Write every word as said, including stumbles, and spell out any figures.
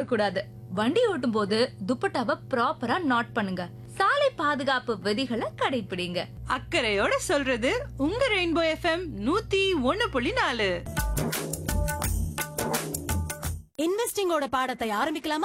கூடாது. வண்டி ஓட்டும் போது துப்பட்டாவை ப்ராப்பரா நாட் பண்ணுங்க. சாலை பாதுகாப்பு விதிகளை கடைபிடிங்க. அக்கறையோட சொல்றது உங்க ரெயின்போ எஃப்எம் நூத்தி ஒன்னு புள்ளி நாலு. இன்வெஸ்டிங்கோட பாடத்தை ஆரம்பிக்கலாமா?